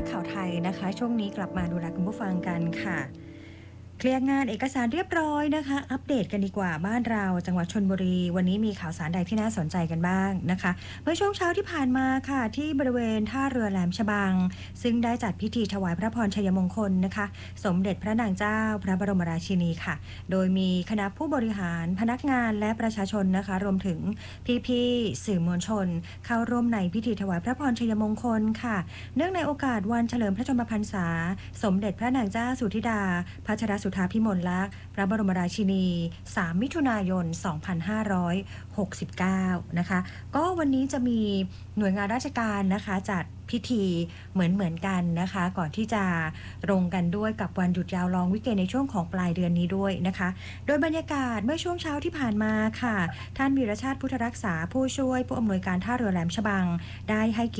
ข่าวไทยนะคะช่วงนี้กลับมาดูแลคุณผู้ฟังกันค่ะเคลียร์งานเอกสารเรียบร้อยนะคะอัปเดตกันดีกว่าบ้านเราจังหวัดชลบุรีวันนี้มีข่าวสารใดที่น่าสนใจกันบ้างนะคะเมื่อช่วงเช้าที่ผ่านมาค่ะที่บริเวณท่าเรือแหลมฉบังซึ่งได้จัดพิธีถวายพระพรชัยมงคลนะคะสมเด็จพระนางเจ้าพระบรมราชินีค่ะโดยมีคณะผู้บริหารพนักงานและประชาชนนะคะรวมถึงพี่ๆสื่อมวลชนเข้าร่วมในพิธีถวายพระพรชัยมงคลค่ะเนื่องในโอกาสวันเฉลิมพระชนมพรรษาสมเด็จพระนางเจ้าสุธิดาพัชรสุธาภิมลลักษณ์พระบรมราชินี3มิถุนายน2569นะคะก็วันนี้จะมีหน่วยงานราชการนะคะจัดพิธีเหมือนกันนะคะก่อนที่จะตรงกันด้วยกับวันหยุดยาวลองวิกเกนในช่วงของปลายเดือนนี้ด้วยนะคะโดยบรรยากาศเมื่อช่วงเช้าที่ผ่านมาค่ะท่านวีรชาติพุทธรักษาผู้ช่วยผู้อำนวยการท่าเรือแหลมฉบังได้ให้